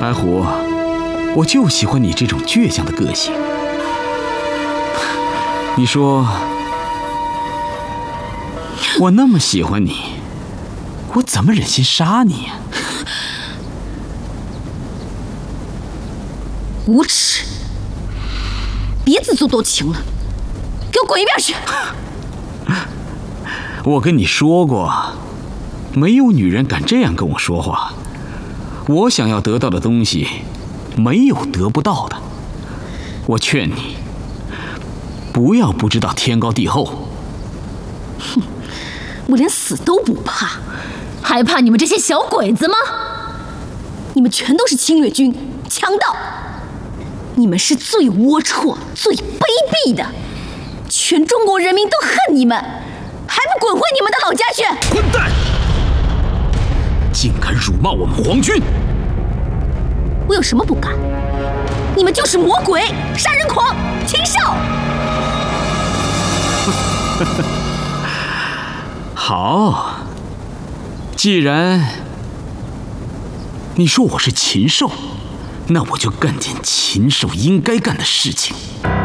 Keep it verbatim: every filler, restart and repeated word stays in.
白狐，我就喜欢你这种倔强的个性。你说，我那么喜欢你，我怎么忍心杀你呀？ 无耻！别自作多情了，给我滚一边去！ 我跟你说过，没有女人敢这样跟我说话。我想要得到的东西，没有得不到的。我劝你，不要不知道天高地厚。 哼，我连死都不怕，还怕你们这些小鬼子吗？你们全都是侵略军、强盗，你们是最龌龊、最卑鄙的，全中国人民都恨你们，还不滚回你们的老家去！ 混蛋！竟敢辱骂我们皇军！ 我有什么不敢？你们就是魔鬼、杀人狂、禽兽！ 好，既然你说我是禽兽，那我就干点禽兽应该干的事情。